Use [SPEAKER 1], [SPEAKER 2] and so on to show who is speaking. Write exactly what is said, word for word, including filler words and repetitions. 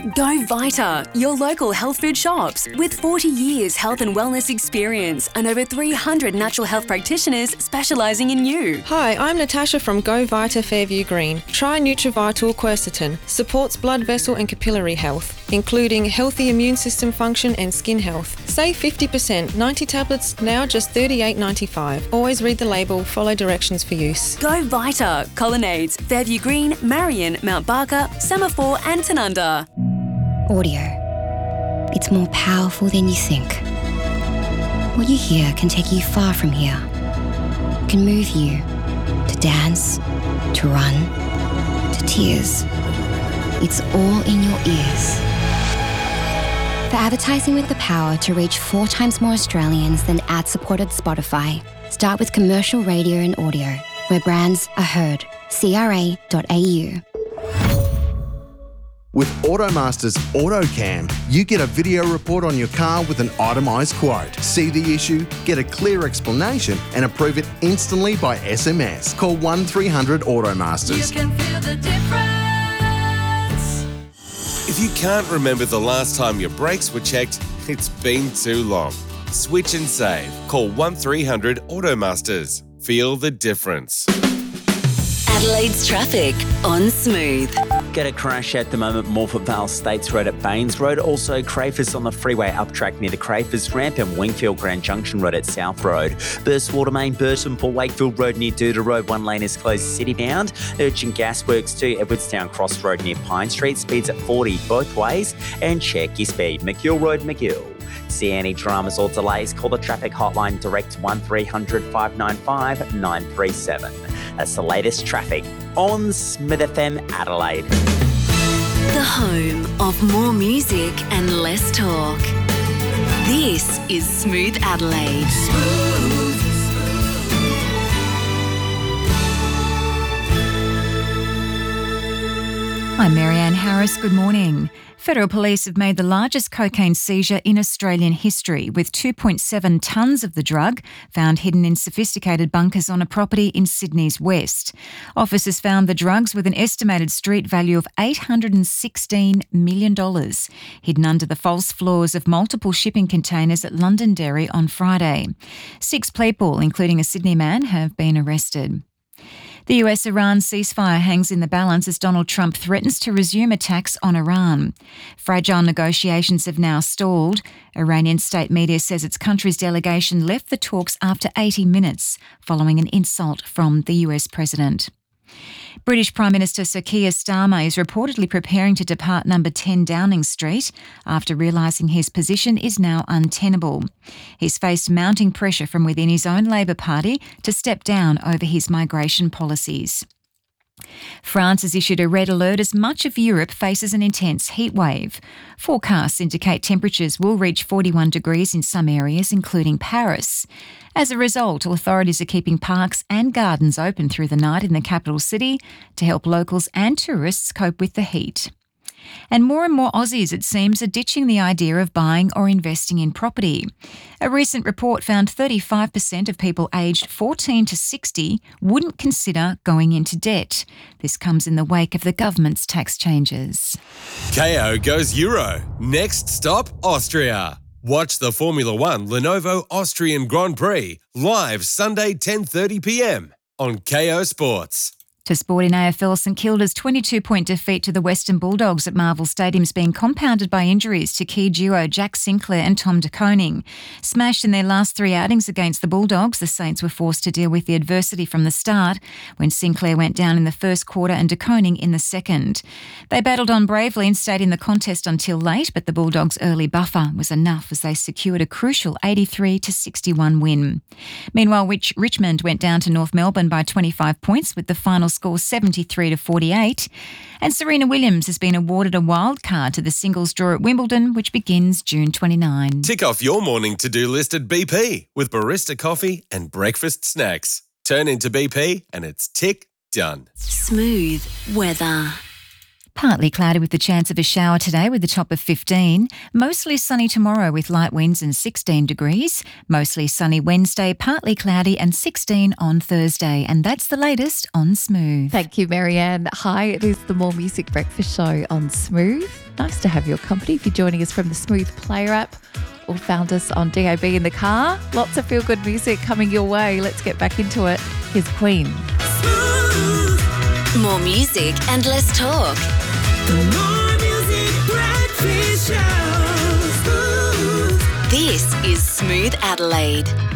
[SPEAKER 1] Go Vita, your local health food shops. With forty years health and wellness experience and over three hundred natural health practitioners specialising in you.
[SPEAKER 2] Hi, I'm Natasha from Go Vita Fairview Green. Try Nutrivital Quercetin. Supports blood vessel and capillary health, including healthy immune system function and skin health. Save fifty percent. ninety tablets, now just thirty-eight dollars ninety-five. Always read the label, follow directions for use.
[SPEAKER 1] Go Vita, Colonnades, Fairview Green, Marion, Mount Barker, Semaphore and Tanunda.
[SPEAKER 3] Audio. It's more powerful than you think. What you hear can take you far from here. Can move you to dance, to run, to tears. It's all in your ears. For advertising with the power to reach four times more Australians than ad-supported Spotify, start with commercial radio and audio, where brands are heard. C R A dot A U.
[SPEAKER 4] With Automaster's AutoCam, you get a video report on your car with an itemised quote. See the issue, get a clear explanation and approve it instantly by S M S. Call one three hundred Automasters.
[SPEAKER 5] You can feel the difference.
[SPEAKER 6] If you can't remember the last time your brakes were checked, it's been too long. Switch and save. Call one three hundred Automasters. Feel the difference.
[SPEAKER 1] Adelaide's traffic on Smooth.
[SPEAKER 7] Get a crash at the moment, Morphett Vale States Road at Baines Road. Also, Crafers on the freeway up track near the Crafers Ramp and Wingfield Grand Junction Road at South Road. Burst Water Main, Burton for Wakefield Road near Doodle Road. One lane is closed city bound. Urgent Gasworks to Edwardstown Cross Road near Pine Street. Speeds at forty both ways. And check your speed. McGill Road, McGill. See any dramas or delays, call the traffic hotline direct one three hundred five nine five nine three seven. That's the latest traffic on Smith F M Adelaide.
[SPEAKER 1] The home of more music and less talk. This is Smooth Adelaide. Smooth.
[SPEAKER 8] I'm Marianne Harris. Good morning. Federal Police have made the largest cocaine seizure in Australian history, with two point seven tonnes of the drug found hidden in sophisticated bunkers on a property in Sydney's west. Officers found the drugs with an estimated street value of eight hundred sixteen million dollars, hidden under the false floors of multiple shipping containers at Londonderry on Friday. Six people, including a Sydney man, have been arrested. The U S-Iran ceasefire hangs in the balance as Donald Trump threatens to resume attacks on Iran. Fragile negotiations have now stalled. Iranian state media says its country's delegation left the talks after eighty minutes, following an insult from the U S president. British Prime Minister Sir Keir Starmer is reportedly preparing to depart number ten Downing Street after realising his position is now untenable. He's faced mounting pressure from within his own Labor Party to step down over his migration policies. France has issued a red alert as much of Europe faces an intense heat wave. Forecasts indicate temperatures will reach forty-one degrees in some areas, including Paris. As a result, authorities are keeping parks and gardens open through the night in the capital city to help locals and tourists cope with the heat. And more and more Aussies, it seems, are ditching the idea of buying or investing in property. A recent report found thirty-five percent of people aged fourteen to sixty wouldn't consider going into debt. This comes in the wake of the government's tax changes.
[SPEAKER 6] K O goes Euro. Next stop, Austria. Watch the Formula One Lenovo Austrian Grand Prix live Sunday ten thirty p m on K O Sports.
[SPEAKER 8] To sport in A F L, St Kilda's twenty-two point defeat to the Western Bulldogs at Marvel Stadium's been compounded by injuries to key duo Jack Sinclair and Tom De Koning. Smashed in their last three outings against the Bulldogs, the Saints were forced to deal with the adversity from the start when Sinclair went down in the first quarter and De Koning in the second. They battled on bravely and stayed in the contest until late, but the Bulldogs' early buffer was enough as they secured a crucial eighty-three to sixty-one win. Meanwhile, Rich- Richmond went down to North Melbourne by twenty-five points with the final score seventy-three to forty-eight, and Serena Williams has been awarded a wild card to the singles draw at Wimbledon, which begins June twenty-ninth.
[SPEAKER 6] Tick off your morning to-do list at B P with barista coffee and breakfast snacks. Turn into B P and it's tick done.
[SPEAKER 1] Smooth weather.
[SPEAKER 8] Partly cloudy with the chance of a shower today with a top of fifteen. Mostly sunny tomorrow with light winds and sixteen degrees. Mostly sunny Wednesday, partly cloudy and sixteen on Thursday. And that's the latest on Smooth.
[SPEAKER 9] Thank you, Marianne. Hi, it is the More Music Breakfast Show on Smooth.
[SPEAKER 5] Nice to have your company. If you're joining us from the Smooth Player app or found us on D A B in the car, lots of feel-good music coming your way. Let's get back into it. Here's Queen.
[SPEAKER 1] More music and less talk.
[SPEAKER 9] The More Music Breakfast Show. Smooth.
[SPEAKER 1] This is Smooth Adelaide.